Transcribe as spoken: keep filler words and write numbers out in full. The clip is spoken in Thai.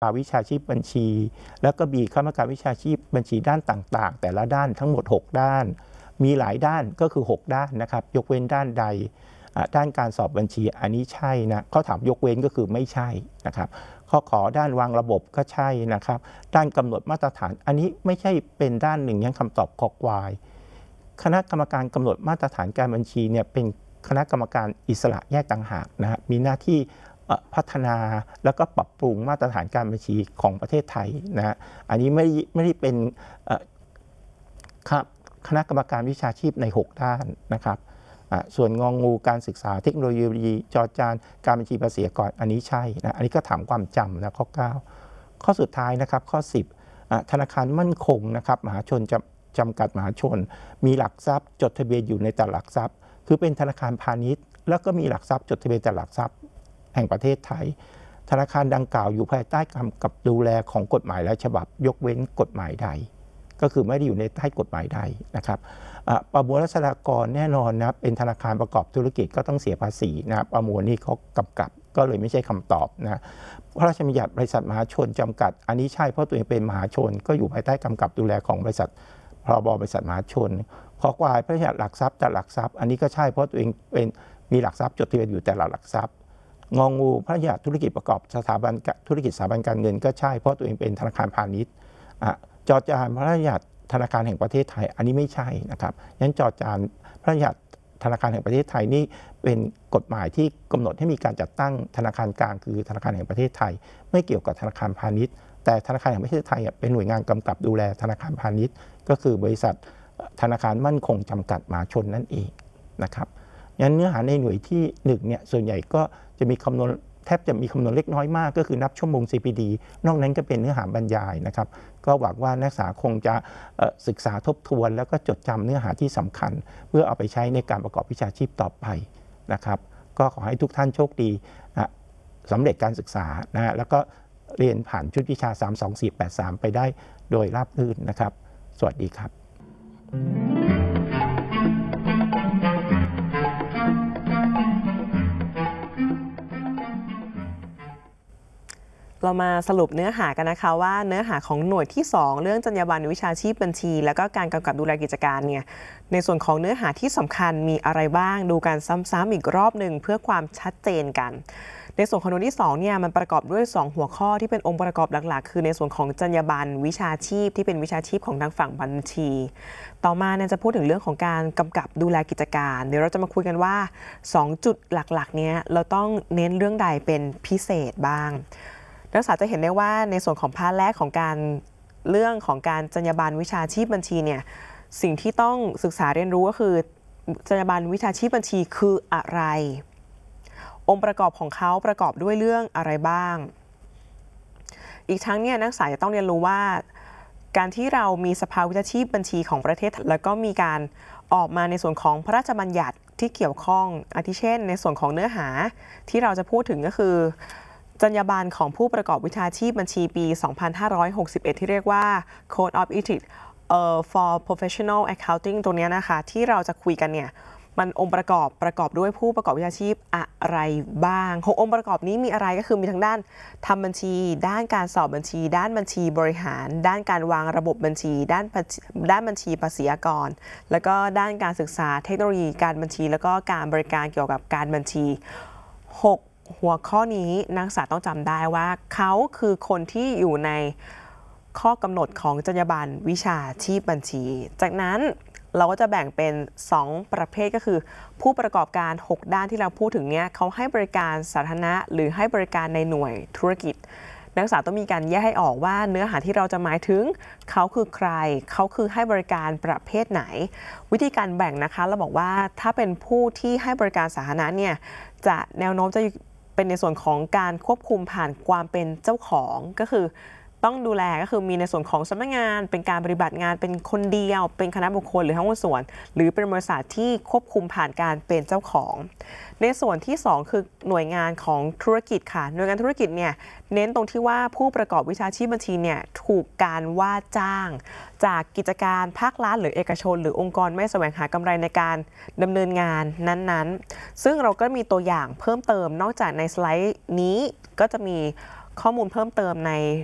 วิชาชีพบัญชีแล้วก็มีคณะกรรมการวิชาชีพบัญชีด้านต่างๆแต่ละด้านทั้งหมดหกด้านมีหลายด้านก็คือหกด้านนะครับยกเว้นด้านใดด้านการสอบบัญชีอันนี้ใช่นะเขาถามยกเว้นก็คือไม่ใช่นะครับข้อขอด้านวางระบบก็ใช่นะครับด้านกำหนดมาตรฐานอันนี้ไม่ใช่เป็นด้านหนึ่งยังคำตอบคอควายคณะกรรมการกำหนดมาตรฐานการบัญชีเนี่ยเป็นคณะกรรมการอิสระแยกต่างหากนะฮะมีหน้าที่พัฒนาแล้วก็ปรับปรุงมาตรฐานการบัญชีของประเทศไทยนะฮะอันนี้ไม่ไม่ได้เป็นคณะกรรมการวิชาชีพในหกด้านนะครับส่วนงองูการศึกษาเทคโนโลยีจอจานการบัญชีภาษีก่อนอันนี้ใช่นะอันนี้ก็ถามความจำนะข้อเก้าข้อสุดท้ายนะครับข้อสิบธนาคารมั่นคงนะครับมหาชนจำจำกัดมหาชนมีหลักทรัพย์จดทะเบียนอยู่ในตลาดหลักทรัพย์คือเป็นธนาคารพาณิชย์แล้วก็มีหลักทรัพย์จดทะเบียนตลาดหลักทรัพย์แห่งประเทศไทยธนาคารดังกล่าวอยู่ภายใต้กำกับดูแลของกฎหมายและฉบับยกเว้นกฎหมายใดก็คือไม่ได้อยู่ในใต้กฎหมายใดนะครับประมวลรัษฎากรแน่นอนนะเป็นธนาคารประกอบธุรกิจก็ต้องเสียภาษีนะประมวลนี่เขากำกับก็เลยไม่ใช่คำตอบนะพระราชบัญญัติบริษัทมหาชนจำกัดอันนี้ใช่เพราะตัวเองเป็นมหาชนก็อยู่ภายใต้กำกับดูแลของบริษัทพรบบริษัทมหาชนขอควายพระราชบัญญัติหลักทรัพย์แต่หลักทรัพย์อันนี้ก็ใช่เพราะตัวเองเป็นมีหลักทรัพย์จดทะเบียนอยู่แต่ละหลักทรัพย์งองูพระราชบัญญัติธุรกิจประกอบสถาบันธุรกิจสถาบันการเงินก็ใช่เพราะตัวเองเป็นธนาคารพาณิชย์จอจานพระราชบัญญัติธนาคารแห่งประเทศไทยอันนี้ไม่ใช่นะครับงั้นจอจานพระราชบัญญัติธนาคารแห่งประเทศไทยนี่เป็นกฎหมายที่กำหนดให้มีการจัดตั้งธนาคารกลางคือธนาคารแห่งประเทศไทยไม่เกี่ยวกับธนาคารพาณิชย์แต่ธนาคารแห่งประเทศไทยเป็นหน่วยงานกำกับดูแลธนาคารพาณิชย์ก็คือบริษัทธนาคารมั่นคงจำกัดมหาชนนั่นเองนะครับงั้นเนื้อหาในหน่วยที่หนึ่งเนี่ยส่วนใหญ่ก็จะมีคำนวณแทบจะมีคำนวณเล็กน้อยมากก็คือนับชั่วโมง ซี พี ดี นอกนั้นก็เป็นเนื้อหาบรรยายนะครับก็หวังว่านักศึกษาคงจะศึกษาทบทวนแล้วก็จดจำเนื้อหาที่สำคัญเพื่อเอาไปใช้ในการประกอบวิชาชีพต่อไปนะครับก็ขอให้ทุกท่านโชคดีสำเร็จการศึกษานะแล้วก็เรียนผ่านชุดวิชาสาม สอง สี่ แปด สามไปได้โดยราบรื่นนะครับสวัสดีครับเรามาสรุปเนื้อหากันนะคะว่าเนื้อหาของหน่วยที่สองเรื่องจรรยาบรรณวิชาชีพบัญชีแล้วก็การกำกับดูแลกิจการเนี่ยในส่วนของเนื้อหาที่สำคัญมีอะไรบ้างดูกันซ้ำๆอีกรอบหนึ่งเพื่อความชัดเจนกันในส่วนของหน่วยที่สองเนี่ยมันประกอบด้วยสองหัวข้อที่เป็นองค์ประกอบหลักๆคือในส่วนของจรรยาบรรณวิชาชีพที่เป็นวิชาชีพของทางฝั่งบัญชีต่อมาเนี่ยจะพูดถึงเรื่องของการกำกับดูแลกิจการเดี๋ยวเราจะมาคุยกันว่าสองจุดหลักๆเนี้ยเราต้องเน้นเรื่องใดเป็นพิเศษบ้างนักศึกษาจะเห็นได้ว่าในส่วนของพาร์ทแรกของการเรื่องของการจรรยาบรรณวิชาชีพบัญชีเนี่ยสิ่งที่ต้องศึกษาเรียนรู้ก็คือจรรยาบรรณวิชาชีพบัญชีคืออะไรองค์ประกอบของเขาประกอบด้วยเรื่องอะไรบ้างอีกทั้งเนี่ยนักศึกษาจะต้องเรียนรู้ว่าการที่เรามีสภาวิชาชีพบัญชีของประเทศแล้วก็มีการออกมาในส่วนของพระราชบัญญัติที่เกี่ยวข้องอาทิเช่นในส่วนของเนื้อหาที่เราจะพูดถึงก็คือจรรยาบรรณของผู้ประกอบวิชาชีพบัญชีปี สองพันห้าร้อยหกสิบเอ็ด ที่เรียกว่า Code of Ethics uh, for Professional Accounting ตรงนี้นะคะที่เราจะคุยกันเนี่ยมันองค์ประกอบประกอบด้วยผู้ประกอบวิชาชีพอะไรบ้างหกองค์ประกอบนี้มีอะไรก็คือมีทั้งด้านทำบัญชีด้านการสอบบัญชีด้านบัญชีบริหารด้านการวางระบบบัญชีด้านด้านบัญชีภาษีอากรแล้วก็ด้านการศึกษาเทคโนโลยีการบัญชีแล้วก็การบริการเกี่ยวกับการบัญชีหกหัวข้อนี้นักศึกษาต้องจำได้ว่าเขาคือคนที่อยู่ในข้อกำหนดของจรรยาบรรณวิชาชีพบัญชีจากนั้นเราก็จะแบ่งเป็นสองประเภทก็คือผู้ประกอบการหกด้านที่เราพูดถึงเนี่ยเขาให้บริการสาธารณะหรือให้บริการในหน่วยธุรกิจนักศึกษาต้องมีการแยกให้ออกว่าเนื้อหาที่เราจะหมายถึงเขาคือใครเขาคือให้บริการประเภทไหนวิธีการแบ่งนะคะเราบอกว่าถ้าเป็นผู้ที่ให้บริการสาธารณะเนี่ยจะแนวโน้มจะเป็นในส่วนของการควบคุมผ่านความเป็นเจ้าของก็คือต้องดูแลก็คือมีในส่วนของสำนักงานเป็นการปฏิบัติงานเป็นคนเดียวเป็นคณะบุคคลหรือทั้งหุ้นส่วนหรือเป็นบริษัทที่ควบคุมผ่านการเป็นเจ้าของในส่วนที่สองคือหน่วยงานของธุรกิจค่ะหน่วยงานธุรกิจเนี่ยเน้นตรงที่ว่าผู้ประกอบวิชาชีพบัญชีเนี่ยถูกการว่าจ้างจากกิจการภาครัฐหรือเอกชนหรือองค์กรไม่แสวงหากำไรในการดำเนินงานนั้นๆซึ่งเราก็มีตัวอย่างเพิ่มเติมนอกจากในสไลด์นี้ก็จะมีข้อมูลเพิ่มเติมใน